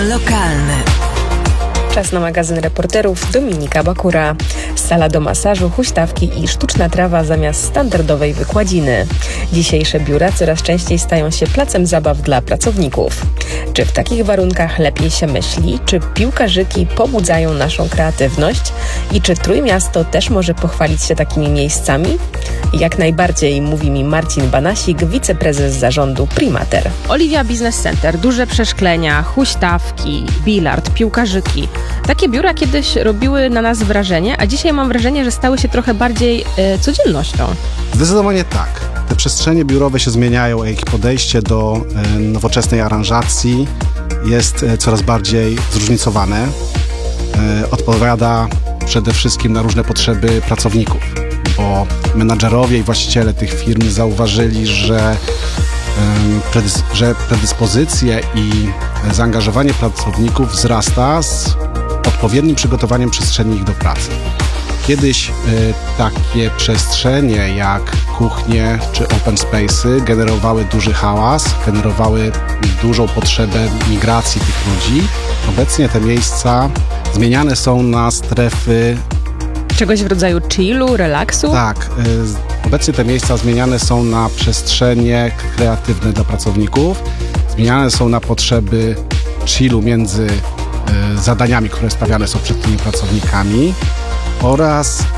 Lokalny. Czas na magazyn reporterów Dominika Bakura. Sala do masażu, huśtawki i sztuczna trawa zamiast standardowej wykładziny. Dzisiejsze biura coraz częściej stają się placem zabaw dla pracowników. Czy w takich warunkach lepiej się myśli? Czy piłkarzyki pobudzają naszą kreatywność? I czy Trójmiasto też może pochwalić się takimi miejscami? Jak najbardziej, mówi mi Marcin Banasik, wiceprezes zarządu Primater. Oliwia Business Center, duże przeszklenia, huśtawki, bilard, piłkarzyki. Takie biura kiedyś robiły na nas wrażenie, a dzisiaj mam wrażenie, że stały się trochę bardziej codziennością. Zdecydowanie tak. Te przestrzenie biurowe się zmieniają, a ich podejście do nowoczesnej aranżacji jest coraz bardziej zróżnicowane. Odpowiada przede wszystkim na różne potrzeby pracowników, bo menadżerowie i właściciele tych firm zauważyli, że predyspozycje i zaangażowanie pracowników wzrasta z odpowiednim przygotowaniem przestrzeni ich do pracy. Kiedyś takie przestrzenie jak kuchnie czy open space'y generowały duży hałas, generowały dużą potrzebę migracji tych ludzi. Obecnie te miejsca zmieniane są na strefy Czegoś w rodzaju chillu, relaksu? Tak. Obecnie te miejsca zmieniane są na przestrzenie kreatywne dla pracowników, zmieniane są na potrzeby chillu między zadaniami, które stawiane są przed tymi pracownikami oraz